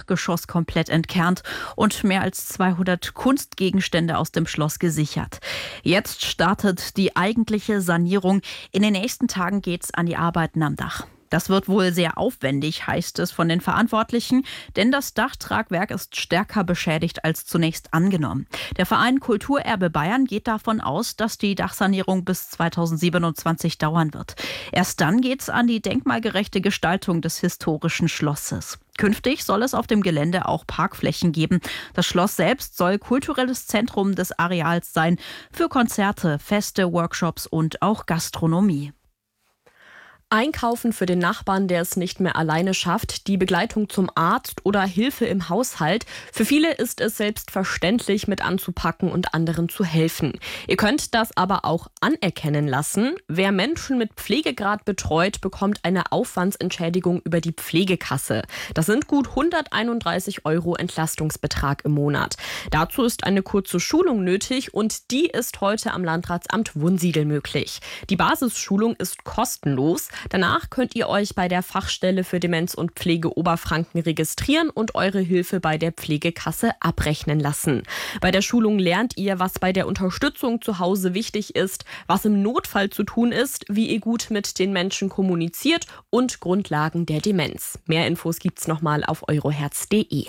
Dachgeschoss komplett entkernt und mehr als 200 Kunstgegenstände aus dem Schloss gesichert. Jetzt startet die eigentliche Sanierung. In den nächsten Tagen geht's an die Arbeiten am Dach. Das wird wohl sehr aufwendig, heißt es von den Verantwortlichen, denn das Dachtragwerk ist stärker beschädigt als zunächst angenommen. Der Verein Kulturerbe Bayern geht davon aus, dass die Dachsanierung bis 2027 dauern wird. Erst dann geht's an die denkmalgerechte Gestaltung des historischen Schlosses. Künftig soll es auf dem Gelände auch Parkflächen geben. Das Schloss selbst soll kulturelles Zentrum des Areals sein für Konzerte, Feste, Workshops und auch Gastronomie. Einkaufen für den Nachbarn, der es nicht mehr alleine schafft, die Begleitung zum Arzt oder Hilfe im Haushalt. Für viele ist es selbstverständlich, mit anzupacken und anderen zu helfen. Ihr könnt das aber auch anerkennen lassen. Wer Menschen mit Pflegegrad betreut, bekommt eine Aufwandsentschädigung über die Pflegekasse. Das sind gut 131 € Entlastungsbetrag im Monat. Dazu ist eine kurze Schulung nötig und die ist heute am Landratsamt Wunsiedel möglich. Die Basisschulung ist kostenlos. Danach könnt ihr euch bei der Fachstelle für Demenz und Pflege Oberfranken registrieren und eure Hilfe bei der Pflegekasse abrechnen lassen. Bei der Schulung lernt ihr, was bei der Unterstützung zu Hause wichtig ist, was im Notfall zu tun ist, wie ihr gut mit den Menschen kommuniziert und Grundlagen der Demenz. Mehr Infos gibt's nochmal auf euroherz.de.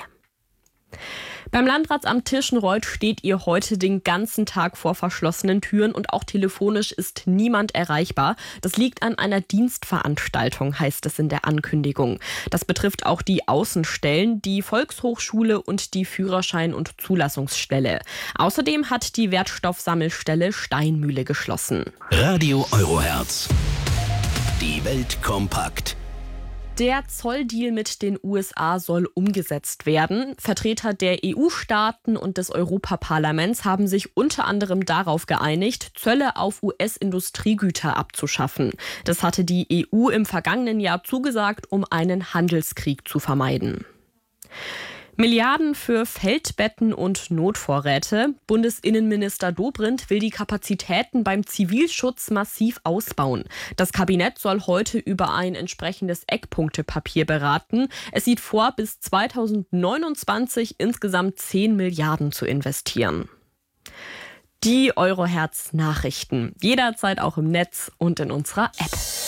Beim Landratsamt Tirschenreuth steht ihr heute den ganzen Tag vor verschlossenen Türen und auch telefonisch ist niemand erreichbar. Das liegt an einer Dienstveranstaltung, heißt es in der Ankündigung. Das betrifft auch die Außenstellen, die Volkshochschule und die Führerschein- und Zulassungsstelle. Außerdem hat die Wertstoffsammelstelle Steinmühle geschlossen. Radio Euroherz. Die Welt kompakt. Der Zolldeal mit den USA soll umgesetzt werden. Vertreter der EU-Staaten und des Europaparlaments haben sich unter anderem darauf geeinigt, Zölle auf US-Industriegüter abzuschaffen. Das hatte die EU im vergangenen Jahr zugesagt, um einen Handelskrieg zu vermeiden. Milliarden für Feldbetten und Notvorräte. Bundesinnenminister Dobrindt will die Kapazitäten beim Zivilschutz massiv ausbauen. Das Kabinett soll heute über ein entsprechendes Eckpunktepapier beraten. Es sieht vor, bis 2029 insgesamt 10 Milliarden zu investieren. Die Euroherz-Nachrichten. Jederzeit auch im Netz und in unserer App.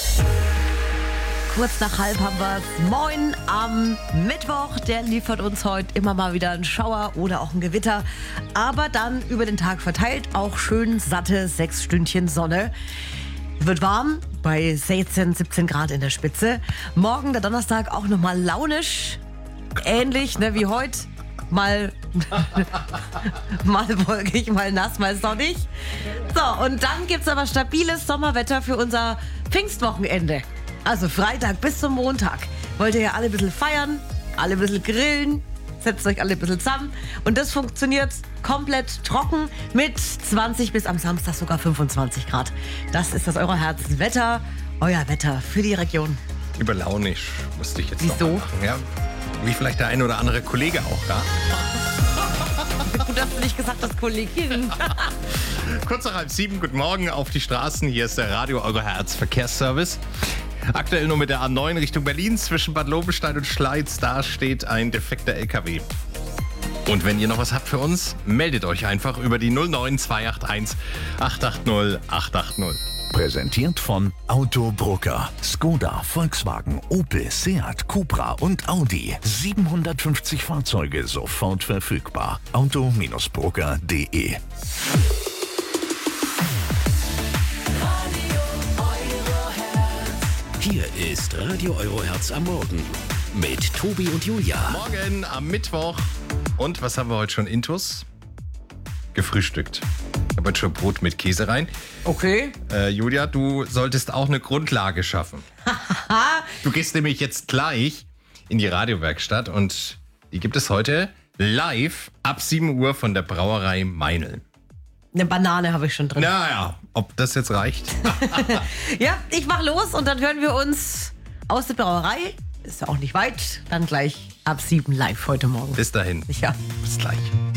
Kurz nach 6:30 haben wir es. Moin am Mittwoch. Der liefert uns heute immer mal wieder einen Schauer oder auch ein Gewitter. Aber dann über den Tag verteilt auch schön satte 6 Stündchen Sonne. Wird warm bei 16, 17 Grad in der Spitze. Morgen, der Donnerstag, auch nochmal launisch. Ähnlich wie heute. Mal wolkig, mal nass, mal sonnig. So, und dann gibt es aber stabiles Sommerwetter für unser Pfingstwochenende. Also Freitag bis zum Montag wollt ihr ja alle ein bisschen feiern, alle ein bisschen grillen, setzt euch alle ein bisschen zusammen. Und das funktioniert komplett trocken mit 20 bis am Samstag sogar 25 Grad. Das ist das Euroherz-Wetter, euer Wetter für die Region. Überlaunisch, musste ich jetzt Wieso? noch mal machen. Ja, wie vielleicht der ein oder andere Kollege auch, ja? Gut, dass du nicht gesagt hast, Kollegin. Kurz nach 6:30, guten Morgen auf die Straßen. Hier ist der Radio Euroherz Verkehrsservice. Aktuell nur mit der A9 Richtung Berlin zwischen Bad Lobenstein und Schleiz. Da steht ein defekter LKW. Und wenn ihr noch was habt für uns, meldet euch einfach über die 09 281 880 880. Präsentiert von Autobrucker. Skoda, Volkswagen, Opel, Seat, Cupra und Audi. 750 Fahrzeuge sofort verfügbar. Auto-Brucker.de. Hier ist Radio Euroherz am Morgen mit Tobi und Julia. Morgen am Mittwoch. Und was haben wir heute schon intus? Gefrühstückt. Ich habe heute schon Brot mit Käse rein. Okay. Julia, du solltest auch eine Grundlage schaffen. Du gehst nämlich jetzt gleich in die Radiowerkstatt und die gibt es heute live ab 7 Uhr von der Brauerei Meinl. Eine Banane habe ich schon drin. Naja, ob das jetzt reicht? Ja, ich mach los und dann hören wir uns aus der Brauerei. Ist ja auch nicht weit. Dann gleich ab 7 live heute Morgen. Bis dahin. Ja. Bis gleich.